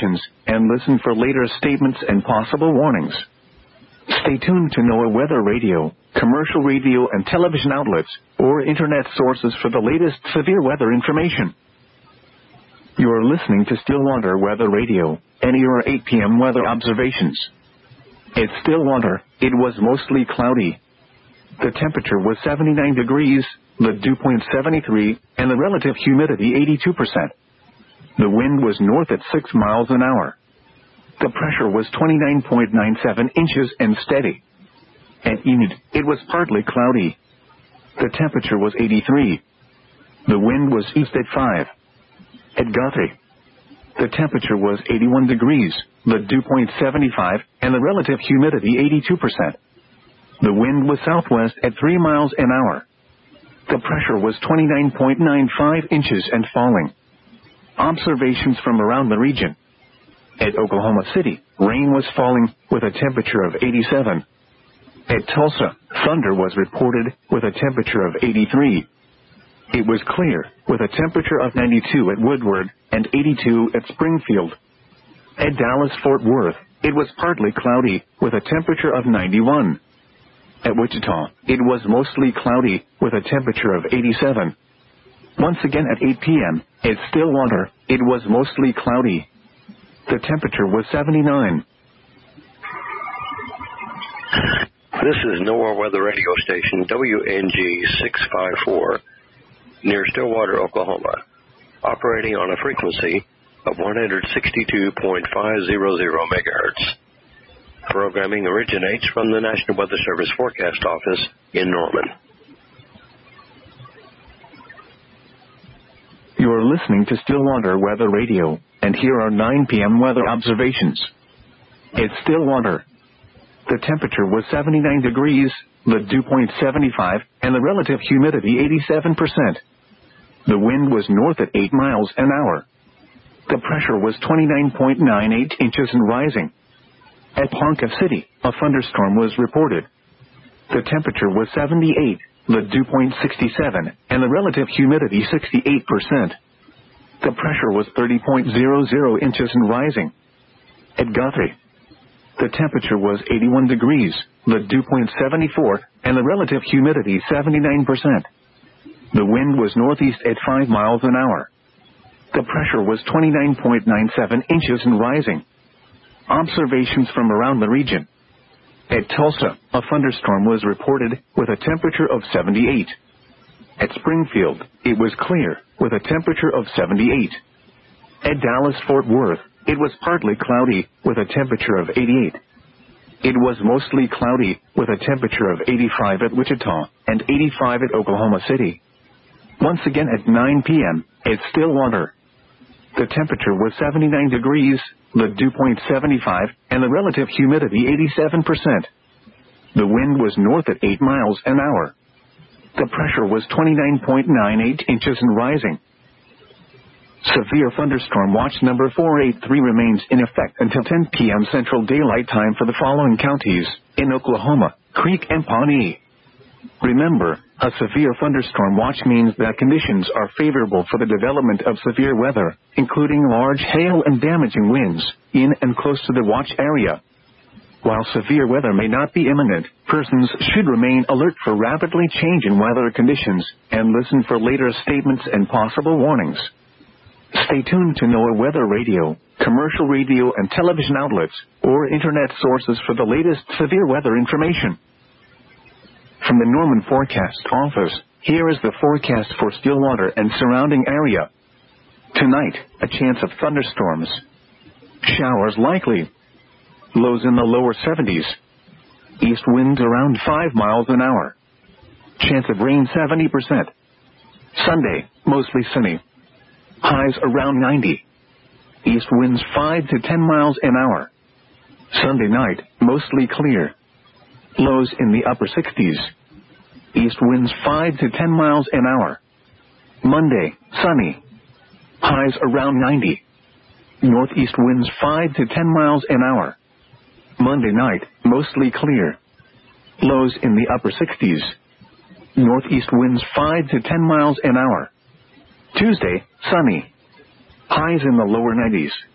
conditions and listen for later statements and possible warnings. Stay tuned to NOAA Weather Radio, commercial radio and television outlets, or internet sources for the latest severe weather information. You are listening to Stillwater Weather Radio, and here are 8 p.m. weather observations. At Stillwater, it was mostly cloudy. The temperature was 79 degrees, the dew point 73, and the relative humidity 82%. The wind was north at 6 miles an hour. The pressure was 29.97 inches and steady. At Enid, it was partly cloudy. The temperature was 83. The wind was east at 5. At Guthrie, the temperature was 81 degrees, the dew point 75, and the relative humidity 82%. The wind was southwest at 3 miles an hour. The pressure was 29.95 inches and falling. Observations from around the region. At Oklahoma City, rain was falling with a temperature of 87. At Tulsa, thunder was reported with a temperature of 83. It was clear with a temperature of 92 at Woodward and 82 at Springfield. At Dallas-Fort Worth, it was partly cloudy with a temperature of 91. At Wichita, it was mostly cloudy with a temperature of 87. Once again at 8 p.m., at Stillwater, it was mostly cloudy. The temperature was 79. This is NOAA Weather Radio Station WNG 654 near Stillwater, Oklahoma, operating on a frequency of 162.500 megahertz. Programming originates from the National Weather Service Forecast Office in Norman. You are listening to Stillwater Weather Radio, and here are 9 p.m. weather observations. At Stillwater, the temperature was 79 degrees, the dew point 75, and the relative humidity 87%. The wind was north at 8 miles an hour. The pressure was 29.98 inches and rising. At Ponca City, a thunderstorm was reported. The temperature was 78, the dew point 67, and the relative humidity 68%. The pressure was 30.00 inches and rising. At Guthrie, the temperature was 81 degrees, the dew point 74, and the relative humidity 79%. The wind was northeast at 5 miles an hour. The pressure was 29.97 inches and rising. Observations from around the region. At Tulsa, a thunderstorm was reported with a temperature of 78. At Springfield, it was clear with a temperature of 78. At Dallas-Fort Worth, it was partly cloudy with a temperature of 88. It was mostly cloudy with a temperature of 85 at Wichita and 85 at Oklahoma City. Once again at 9 p.m., at Stillwater, the temperature was 79 degrees, the dew point 75, and the relative humidity 87%. The wind was north at 8 miles an hour. The pressure was 29.98 inches and rising. Severe thunderstorm watch number 483 remains in effect until 10 p.m. Central Daylight Time for the following counties in Oklahoma, Creek and Pawnee. Remember, a severe thunderstorm watch means that conditions are favorable for the development of severe weather, including large hail and damaging winds, in and close to the watch area. While severe weather may not be imminent, persons should remain alert for rapidly changing weather conditions and listen for later statements and possible warnings. Stay tuned to NOAA Weather Radio, commercial radio and television outlets, or internet sources for the latest severe weather information. From the Norman Forecast Office, here is the forecast for Stillwater and surrounding area. Tonight, a chance of thunderstorms. Showers likely. Lows in the lower 70s. East winds around 5 miles an hour. Chance of rain 70%. Sunday, mostly sunny. Highs around 90. East winds 5 to 10 miles an hour. Sunday night, mostly clear. Lows in the upper 60s. East winds 5 to 10 miles an hour. Monday, sunny. Highs around 90. Northeast winds 5 to 10 miles an hour. Monday night, mostly clear. Lows in the upper 60s. Northeast winds 5 to 10 miles an hour. Tuesday, sunny. Highs in the lower 90s.